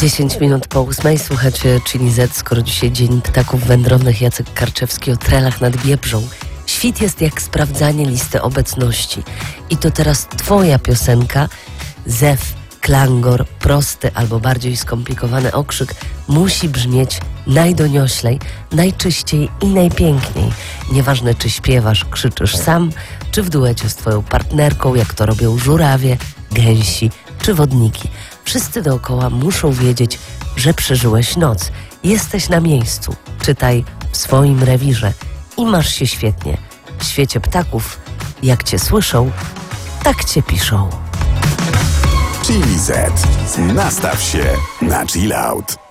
10 minut po 8 słuchacie Chili Z, skoro dzisiaj Dzień Ptaków Wędrownych. Jacek Karczewski o trelach nad Biebrzą. Świt jest jak sprawdzanie listy obecności. I to teraz twoja piosenka. Zew, klangor, prosty albo bardziej skomplikowany okrzyk musi brzmieć najdonioślej, najczyściej i najpiękniej. Nieważne, czy śpiewasz, krzyczysz sam, czy w duecie z twoją partnerką, jak to robią żurawie, gęsi czy wodniki. Wszyscy dookoła muszą wiedzieć, że przeżyłeś noc. Jesteś na miejscu. Czytaj w swoim rewirze i masz się świetnie. W świecie ptaków, jak cię słyszą, tak cię piszą. Chili Z. Nastaw się na chill out.